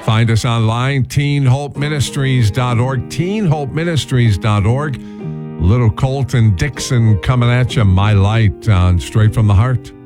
Find us online, teenhopeministries.org, teenhopeministries.org. Little Colton Dixon coming at you, My Light on Straight from the Heart.